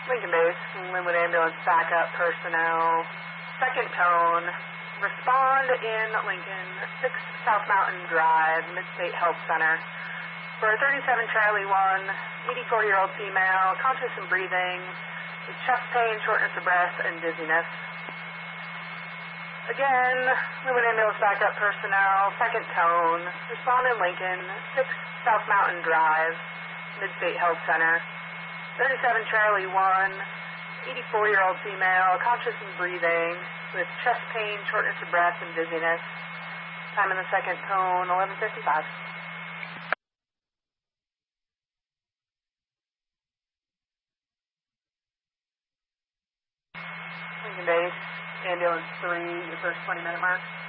Lincoln Base, Linwood Ambulance backup personnel, second tone, respond in Lincoln, 6 South Mountain Drive, Midstate Health Center. For 37 Charlie 1, 84-year-old female, conscious and breathing, with chest pain, shortness of breath, and dizziness. Again, Linwood Ambulance backup personnel, second tone, respond in Lincoln, 6 South Mountain Drive, Midstate Health Center. 37 Charlie 1, 84-year-old female, conscious and breathing, with chest pain, shortness of breath, and dizziness. Time in the second tone, 11:55. Lincoln Base, Ambulance 3, your first 20-minute mark.